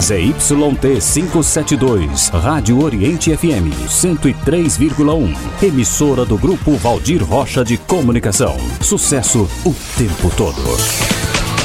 ZYT 572, Rádio Oriente FM 103,1. Emissora do Grupo Valdir Rocha de Comunicação. Sucesso o tempo todo.